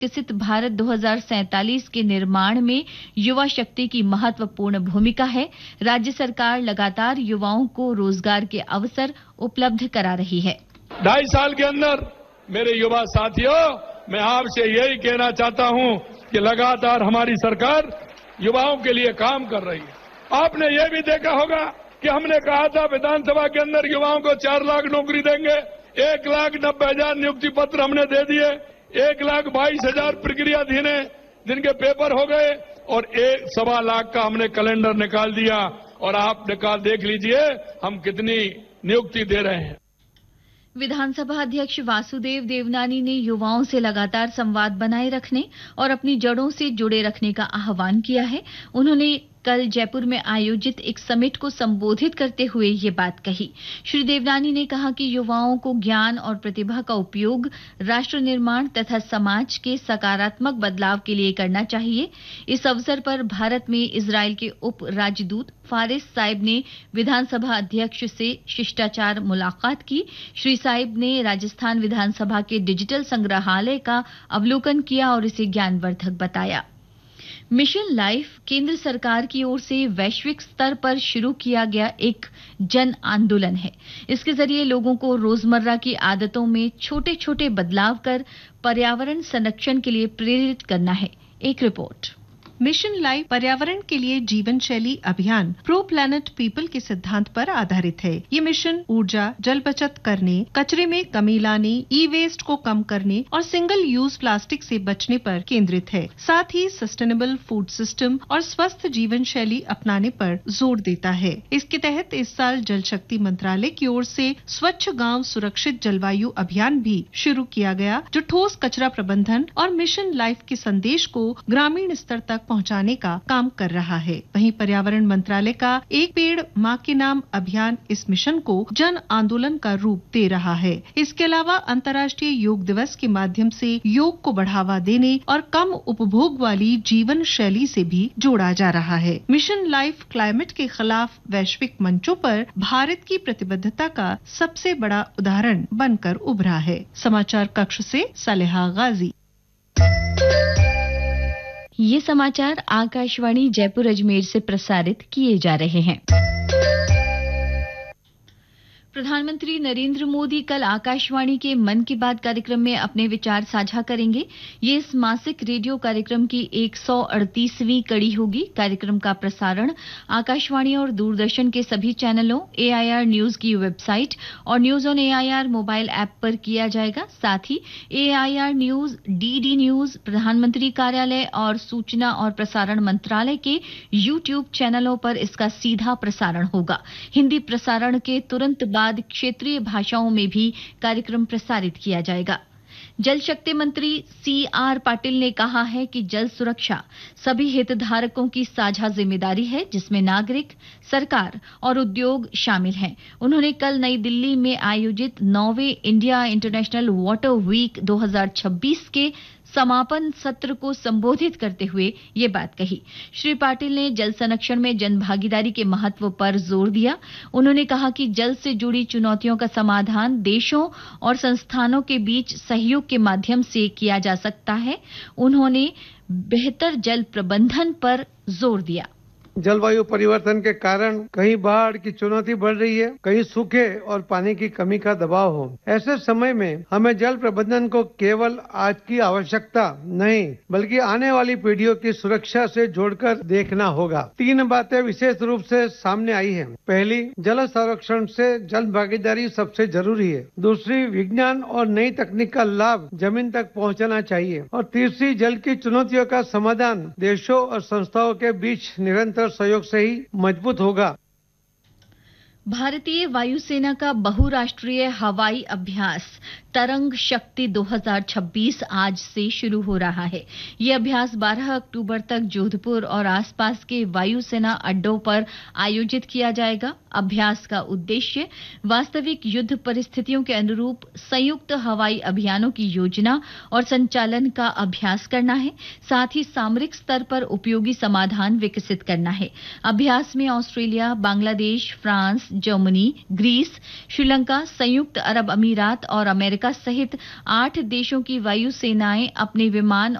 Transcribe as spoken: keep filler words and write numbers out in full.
विकसित भारत दो हज़ार सैंतालीस के निर्माण में युवा शक्ति की महत्वपूर्ण भूमिका है। राज्य सरकार लगातार युवाओं को रोजगार के अवसर उपलब्ध करा रही है। ढाई साल के अंदर मेरे युवा साथियों, मैं आपसे यही कहना चाहता हूं कि लगातार हमारी सरकार युवाओं के लिए काम कर रही है। आपने ये भी देखा होगा कि हमने कहा था विधानसभा के अंदर युवाओं को चार लाख नौकरी देंगे। एक लाख नब्बे हजार नियुक्ति पत्र हमने दे दिए। एक लाख बाईस हजार प्रक्रियाधीन है जिनके पेपर हो गए और एक सवा लाख का हमने कैलेंडर निकाल दिया। और आप निकाल देख लीजिए हम कितनी नियुक्ति दे रहे हैं। विधानसभा अध्यक्ष वासुदेव देवनानी ने युवाओं से लगातार संवाद बनाए रखने और अपनी जड़ों से जुड़े रखने का आह्वान किया है। उन्होंने कल जयपुर में आयोजित एक समिट को संबोधित करते हुए ये बात कही। श्री देवनानी ने कहा कि युवाओं को ज्ञान और प्रतिभा का उपयोग राष्ट्र निर्माण तथा समाज के सकारात्मक बदलाव के लिए करना चाहिए। इस अवसर पर भारत में इजरायल के उप राजदूत फारिस साहिब ने विधानसभा अध्यक्ष से शिष्टाचार मुलाकात की। श्री साहिब ने राजस्थान विधानसभा के डिजिटल संग्रहालय का अवलोकन किया और इसे ज्ञानवर्धक बताया। मिशन लाइफ केंद्र सरकार की ओर से वैश्विक स्तर पर शुरू किया गया एक जन आंदोलन है। इसके जरिए लोगों को रोजमर्रा की आदतों में छोटे छोटे बदलाव कर पर्यावरण संरक्षण के लिए प्रेरित करना है। एक रिपोर्ट। मिशन लाइफ पर्यावरण के लिए जीवन शैली अभियान प्रो प्लैनेट पीपल के सिद्धांत पर आधारित है। ये मिशन ऊर्जा, जल बचत करने, कचरे में कमी लाने, ई वेस्ट को कम करने और सिंगल यूज प्लास्टिक से बचने पर केंद्रित है। साथ ही सस्टेनेबल फूड सिस्टम और स्वस्थ जीवन शैली अपनाने पर जोर देता है। इसके तहत इस साल जल शक्ति मंत्रालय की ओर से स्वच्छ गांव सुरक्षित जलवायु अभियान भी शुरू किया गया, जो ठोस कचरा प्रबंधन और मिशन लाइफ के संदेश को ग्रामीण स्तर तक पहुंचाने का काम कर रहा है। वहीं पर्यावरण मंत्रालय का एक पेड़ मां के नाम अभियान इस मिशन को जन आंदोलन का रूप दे रहा है। इसके अलावा अंतर्राष्ट्रीय योग दिवस के माध्यम से योग को बढ़ावा देने और कम उपभोग वाली जीवन शैली से भी जोड़ा जा रहा है। मिशन लाइफ क्लाइमेट के खिलाफ वैश्विक मंचों पर भारत की प्रतिबद्धता का सबसे बड़ा उदाहरण बनकर उभरा है। समाचार कक्ष से सालेहा गाजी। ये समाचार आकाशवाणी जयपुर अजमेर से प्रसारित किए जा रहे हैं। प्रधानमंत्री नरेंद्र मोदी कल आकाशवाणी के मन की बात कार्यक्रम में अपने विचार साझा करेंगे। ये इस मासिक रेडियो कार्यक्रम की एक सौ अड़तीसवीं कड़ी होगी। कार्यक्रम का प्रसारण आकाशवाणी और दूरदर्शन के सभी चैनलों, एआईआर न्यूज की वेबसाइट और news on AIR mobile app पर किया जाएगा। साथ ही एआईआर न्यूज, डीडी न्यूज, प्रधानमंत्री कार्यालय और सूचना और प्रसारण मंत्रालय के यूट्यूब चैनलों पर इसका सीधा प्रसारण होगा। हिंदी प्रसारण के तुरंत बाद क्षेत्रीय भाषाओं में भी कार्यक्रम प्रसारित किया जाएगा। जल शक्ति मंत्री सी आर पाटिल ने कहा है कि जल सुरक्षा सभी हितधारकों की साझा जिम्मेदारी है, जिसमें नागरिक, सरकार और उद्योग शामिल हैं। उन्होंने कल नई दिल्ली में आयोजित नौवें इंडिया इंटरनेशनल वाटर वीक दो हज़ार छब्बीस के समापन सत्र को संबोधित करते हुए ये बात कही। श्री पाटिल ने जल संरक्षण में जन भागीदारी के महत्व पर जोर दिया। उन्होंने कहा कि जल से जुड़ी चुनौतियों का समाधान देशों और संस्थानों के बीच सहयोग के माध्यम से किया जा सकता है। उन्होंने बेहतर जल प्रबंधन पर जोर दिया। जलवायु परिवर्तन के कारण कहीं बाढ़ की चुनौती बढ़ रही है, कहीं सूखे और पानी की कमी का दबाव हो। ऐसे समय में हमें जल प्रबंधन को केवल आज की आवश्यकता नहीं, बल्कि आने वाली पीढ़ियों की सुरक्षा से जोड़कर देखना होगा। तीन बातें विशेष रूप से सामने आई हैं। पहली, जल संरक्षण से जन भागीदारी सबसे जरूरी है। दूसरी, विज्ञान और नई तकनीक का लाभ जमीन तक पहुँचाना चाहिए। और तीसरी, जल की चुनौतियों का समाधान देशों और संस्थाओं के बीच निरंतर सहयोग से ही मजबूत होगा। भारतीय वायुसेना का बहुराष्ट्रीय हवाई अभ्यास तरंग शक्ति दो हज़ार छब्बीस आज से शुरू हो रहा है। यह अभ्यास बारह अक्टूबर तक जोधपुर और आसपास के वायुसेना अड्डों पर आयोजित किया जाएगा। अभ्यास का उद्देश्य वास्तविक युद्ध परिस्थितियों के अनुरूप संयुक्त हवाई अभियानों की योजना और संचालन का अभ्यास करना है। साथ ही सामरिक स्तर पर उपयोगी समाधान विकसित करना है। अभ्यास में Australia, Bangladesh, France, Germany, Greece, Sri Lanka, संयुक्त अरब अमीरात और अमेरिका सहित आठ देशों की वायु सेनाएं अपने विमान